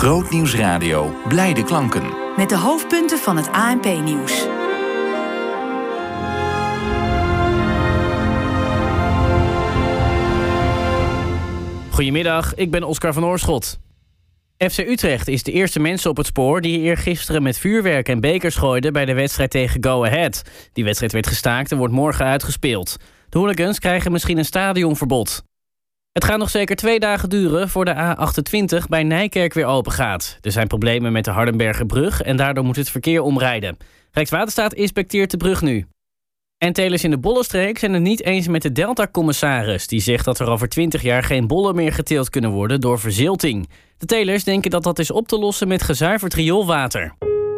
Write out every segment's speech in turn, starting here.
Grootnieuws Radio, blijde klanken. Met de hoofdpunten van het ANP-nieuws. Goedemiddag, ik ben Oscar van Oorschot. FC Utrecht is de eerste mensen op het spoor die eergisteren met vuurwerk en bekers gooiden bij de wedstrijd tegen Go Ahead. Die wedstrijd werd gestaakt en wordt morgen uitgespeeld. De hooligans krijgen misschien een stadionverbod. Het gaat nog zeker 2 dagen duren voor de A28 bij Nijkerk weer open gaat. Er zijn problemen met de Hardenbergerbrug en daardoor moet het verkeer omrijden. Rijkswaterstaat inspecteert de brug nu. En telers in de Bollenstreek zijn het niet eens met de Delta-commissaris. Die zegt dat er over 20 jaar geen bollen meer geteeld kunnen worden door verzilting. De telers denken dat dat is op te lossen met gezuiverd rioolwater.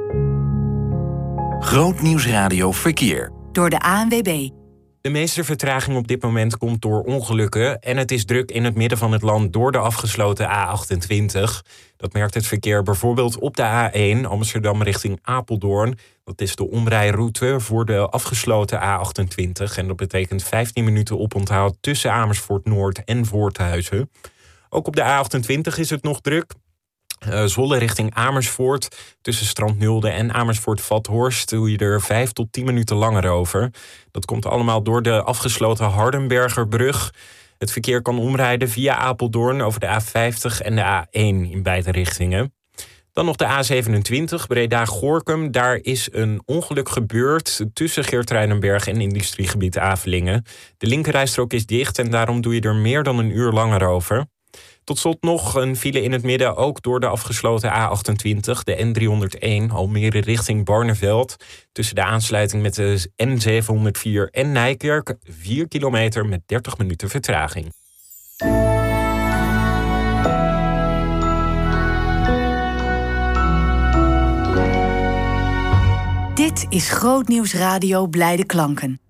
Grootnieuws Radio Verkeer. Door de ANWB. De meeste vertraging op dit moment komt door ongelukken en het is druk in het midden van het land door de afgesloten A28. Dat merkt het verkeer bijvoorbeeld op de A1 Amsterdam richting Apeldoorn. Dat is de omrijroute voor de afgesloten A28 en dat betekent 15 minuten oponthoud tussen Amersfoort Noord en Voorthuizen. Ook op de A28 is het nog druk. Zwolle richting Amersfoort. Tussen Strand Nulde en Amersfoort-Vathorst doe je er 5 tot 10 minuten langer over. Dat komt allemaal door de afgesloten Hardenbergerbrug. Het verkeer kan omrijden via Apeldoorn over de A50 en de A1 in beide richtingen. Dan nog de A27, Breda-Gorinchem. Daar is een ongeluk gebeurd tussen Geertruidenberg en industriegebied Avelingen. De linkerrijstrook is dicht en daarom doe je er meer dan een uur langer over. Tot slot nog een file in het midden, ook door de afgesloten A28, de N301, Almere richting Barneveld. Tussen de aansluiting met de N704 en Nijkerk, 4 kilometer met 30 minuten vertraging. Dit is Grootnieuws Radio Blijde Klanken.